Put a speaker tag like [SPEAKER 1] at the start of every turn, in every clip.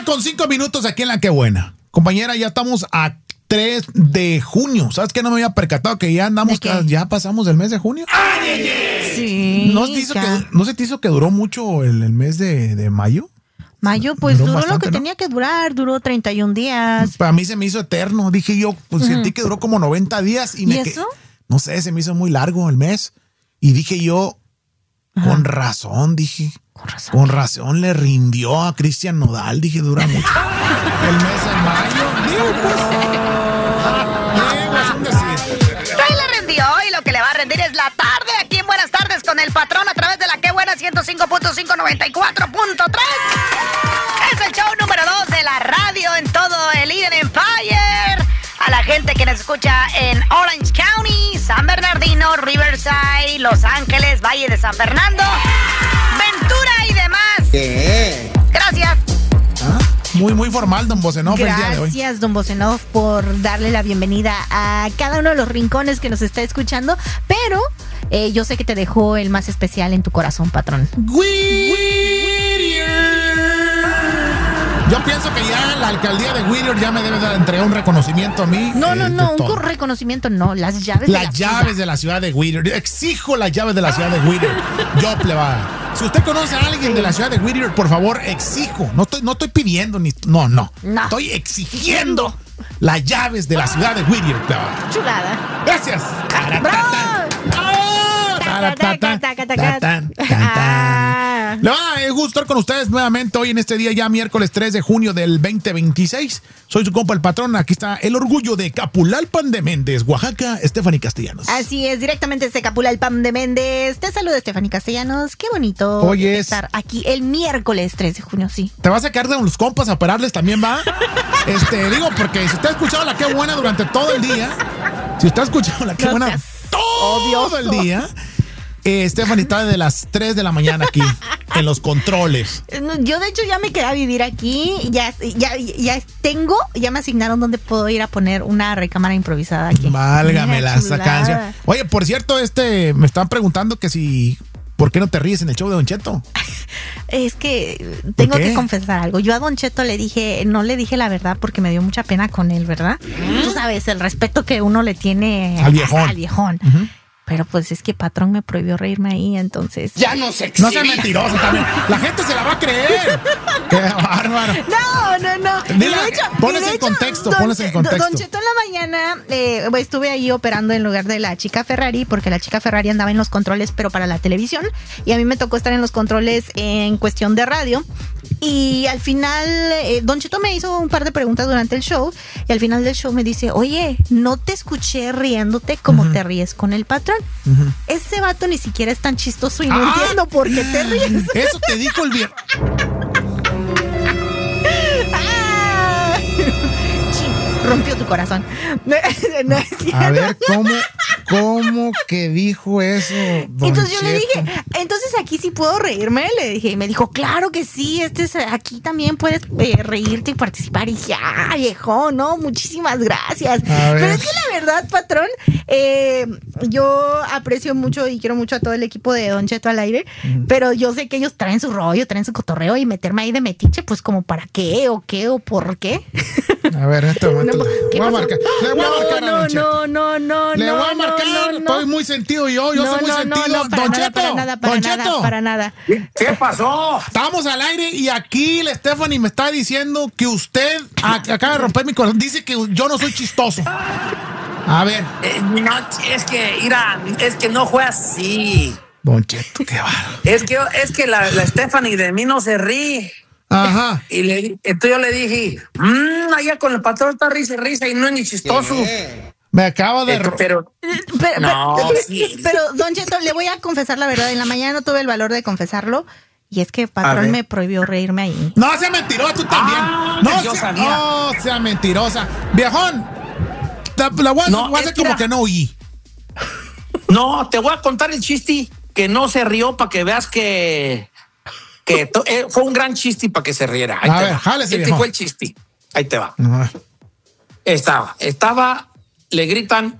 [SPEAKER 1] 1:05 aquí en La Qué Buena. Compañera, ya estamos a 3 de junio. ¿Sabes qué? No me había percatado que ya andamos, ya pasamos el mes de junio.
[SPEAKER 2] Sí.
[SPEAKER 1] ¿No se te hizo que duró mucho el mes de mayo?
[SPEAKER 2] Mayo, pues duró
[SPEAKER 1] bastante,
[SPEAKER 2] lo que tenía que durar, duró 31 días.
[SPEAKER 1] Para mí se me hizo eterno. Dije yo, pues sentí que duró como 90 días. ¿Y
[SPEAKER 2] eso?
[SPEAKER 1] No sé, se me hizo muy largo el mes. Y dije yo, con razón, dije. Con razón le rindió a Cristian Nodal. Dije, dura mucho. El mes de mayo. Digo,
[SPEAKER 2] pues. Le rindió y lo que le va a rendir es la tarde aquí en Buenas Tardes con el patrón a través de La Qué Buena 105.5, 94.3. Es el show número 2 de la radio en todo el Eden Empire. A la gente que nos escucha en Orange County, San Bernardino, Riverside, Los Ángeles, Valle de San Fernando, Ventura y demás.
[SPEAKER 1] ¿Qué?
[SPEAKER 2] Gracias.
[SPEAKER 1] Muy formal, don Bocenov, el día de hoy.
[SPEAKER 2] Gracias, don Bocenov, por darle la bienvenida a cada uno de los rincones que nos está escuchando. Pero yo sé que te dejó el más especial en tu corazón, patrón.
[SPEAKER 1] Yo pienso que ya la alcaldía de Whittier ya me debe de entregar un reconocimiento a mí.
[SPEAKER 2] No, un reconocimiento no, las llaves
[SPEAKER 1] de la ciudad de Whittier. Exijo las llaves de la ciudad de Whittier. Yo, plebada. Si usted conoce a alguien de la ciudad de Whittier, por favor, exijo. No estoy pidiendo ni. No. Estoy exigiendo las llaves de la ciudad de Whittier, plebada.
[SPEAKER 2] Chulada.
[SPEAKER 1] Gracias. Le va a gustar con ustedes nuevamente hoy en este día, ya miércoles 3 de junio del 2026. Soy su compa el patrón. Aquí está el orgullo de Capulalpan de Méndez, Oaxaca, Stephanie Castellanos.
[SPEAKER 2] Así es, directamente desde Capulalpan de Méndez. Te saluda Stephanie Castellanos. Qué bonito estar aquí el miércoles 3 de junio, sí.
[SPEAKER 1] ¿Te vas a quedar de los compas a operarles también, va? Digo, porque si usted ha escuchado La Qué Buena durante todo el día, todo el día, Stephanie está de las 3 de la mañana aquí en los controles.
[SPEAKER 2] Yo de hecho ya me quedé a vivir aquí, ya me asignaron donde puedo ir a poner una recámara improvisada aquí.
[SPEAKER 1] Válgame esa canción. Oye, por cierto, me están preguntando que si ¿por qué no te ríes en el show de Don Cheto?
[SPEAKER 2] Es que tengo que confesar algo. Yo a Don Cheto no le dije la verdad porque me dio mucha pena con él, ¿verdad? Tú sabes, el respeto que uno le tiene
[SPEAKER 1] al viejón.
[SPEAKER 2] Uh-huh. Pero pues es que patrón me prohibió reírme ahí, entonces.
[SPEAKER 1] Ya no se exhibe. No seas mentiroso también. La gente se la va a creer. ¡Qué bárbaro!
[SPEAKER 2] No.
[SPEAKER 1] Pones en contexto.
[SPEAKER 2] Don Cheto en la mañana estuve ahí operando en lugar de la chica Ferrari, porque la chica Ferrari andaba en los controles, pero para la televisión. Y a mí me tocó estar en los controles en cuestión de radio. Y al final, Don Cheto me hizo un par de preguntas durante el show. Y al final del show me dice, oye, no te escuché riéndote como te ríes con el patrón. Ese vato ni siquiera es tan chistoso y no entiendo por qué te ríes.
[SPEAKER 1] Eso te dijo el viejo.
[SPEAKER 2] Rompió tu corazón.
[SPEAKER 1] A ver, ¿cómo que dijo eso, Don
[SPEAKER 2] Entonces yo
[SPEAKER 1] Cheto?
[SPEAKER 2] le dije, entonces aquí sí puedo reírme, le dije, y me dijo, claro que sí, aquí también puedes reírte y participar. Y dije, viejo, no, muchísimas gracias. Pero es que la verdad, patrón, yo aprecio mucho y quiero mucho a todo el equipo de Don Cheto al aire, pero yo sé que ellos traen su rollo, traen su cotorreo, y meterme ahí de metiche, pues como para qué o por qué.
[SPEAKER 1] A ver, en este momento le voy a marcar.
[SPEAKER 2] No.
[SPEAKER 1] Le voy a marcar. Estoy muy sentido yo soy muy sentido. Don Cheto.
[SPEAKER 2] Para nada.
[SPEAKER 3] ¿Qué pasó?
[SPEAKER 1] Estamos al aire y aquí la Stephanie me está diciendo que usted acaba de romper mi corazón. Dice que yo no soy chistoso. A ver.
[SPEAKER 3] No, es que no fue así.
[SPEAKER 1] Don Cheto, qué bárbaro.
[SPEAKER 3] Es que la Stephanie de mí no se ríe.
[SPEAKER 1] Ajá.
[SPEAKER 3] Entonces yo le dije, allá con el patrón está risa y no es ni chistoso.
[SPEAKER 1] Me acabo de...
[SPEAKER 3] Pero,
[SPEAKER 2] Don Cheto, le voy a confesar la verdad. En la mañana no tuve el valor de confesarlo. Y es que el patrón me prohibió reírme ahí.
[SPEAKER 1] No sea mentirosa, tú también. No sea mentirosa. Viejón, la voy a hacer como que no oí.
[SPEAKER 3] No, te voy a contar el chiste que no se rió para que veas que fue un gran chiste para que se riera.
[SPEAKER 1] A ver, jálese,
[SPEAKER 3] Este fue el chiste. Ahí te va. Estaba, le gritan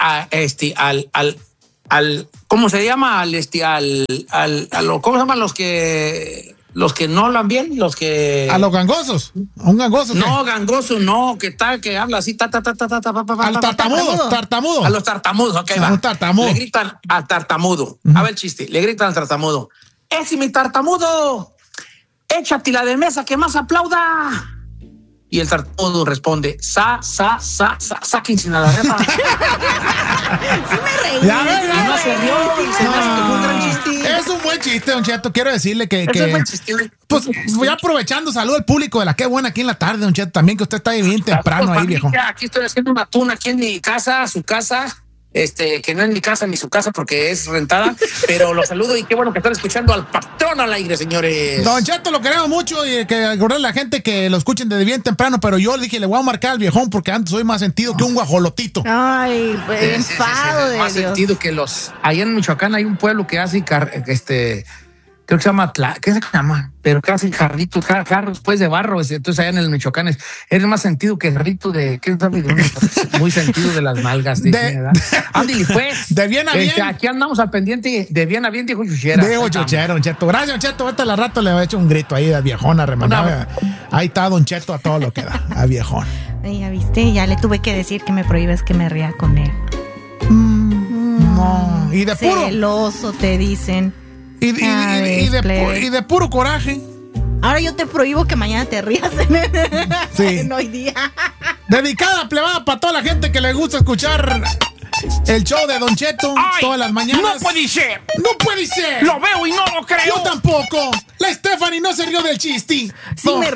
[SPEAKER 3] al ¿cómo se llama? ¿Cómo se llaman los que los que no hablan bien, los que...
[SPEAKER 1] ¿A los gangosos? ¿A un gangoso?
[SPEAKER 3] No, gangoso, no, que habla así,
[SPEAKER 1] al tartamudo.
[SPEAKER 3] A los tartamudos, ok, va.
[SPEAKER 1] Un tartamudo.
[SPEAKER 3] Le gritan al tartamudo. A ver el chiste, le gritan al tartamudo. ¡Ese mi tartamudo! ¡Échate la de mesa que más aplauda! Y el tartamudo responde, sáquense a la repa.
[SPEAKER 2] Sí me reí.
[SPEAKER 1] Ya ves,
[SPEAKER 3] Y no se rió, y se me hace que fue un gran chiste.
[SPEAKER 1] Es un buen chiste, Don Cheto. Quiero decirle que
[SPEAKER 3] Es un buen chiste, güey.
[SPEAKER 1] pues voy aprovechando, saludo al público de la Qué Buena aquí en la tarde, Don Cheto, también que usted está ahí bien temprano ahí, viejo.
[SPEAKER 3] Aquí estoy haciendo una tuna aquí en mi casa, su casa, que no es mi casa ni su casa porque es rentada, pero los saludo y qué bueno que están escuchando al patrón al aire, señores.
[SPEAKER 1] Don Cheto, lo queremos mucho y que acordar a la gente que lo escuchen desde bien temprano, pero yo le dije, le voy a marcar al viejón porque antes soy más sentido que un guajolotito.
[SPEAKER 2] Ay, enfado de
[SPEAKER 3] más
[SPEAKER 2] Dios.
[SPEAKER 3] sentido que allá en Michoacán hay un pueblo que hace creo que se llama ¿qué se llama? Pero que hacen jarritos, jarros pues de barro, entonces allá en el Michoacán es más sentido que jarrito de, ¿qué sabe? Muy sentido de las nalgas. Ándale, pues.
[SPEAKER 1] De bien a bien.
[SPEAKER 3] Aquí andamos al pendiente, de bien a bien, dijo Chuchera.
[SPEAKER 1] Dijo Chuchera, Don Cheto. Gracias, Don Cheto. Ahorita al rato le he hecho un grito ahí a viejona remanada. Ahí está Don Cheto a todo lo que da, a viejón.
[SPEAKER 2] Ya viste, ya le tuve que decir que me prohíbes que me ría con él.
[SPEAKER 1] No, y de puro.
[SPEAKER 2] Celoso, te dicen.
[SPEAKER 1] Y de puro coraje.
[SPEAKER 2] Ahora yo te prohíbo que mañana te rías en hoy día.
[SPEAKER 1] Dedicada plebada para toda la gente que le gusta escuchar el show de Don Cheto. Ay, todas las mañanas.
[SPEAKER 3] No puede ser.
[SPEAKER 1] No puede ser.
[SPEAKER 3] Lo veo y no lo creo.
[SPEAKER 1] Yo tampoco. La Stephanie no se rió del chiste.
[SPEAKER 2] Sí, me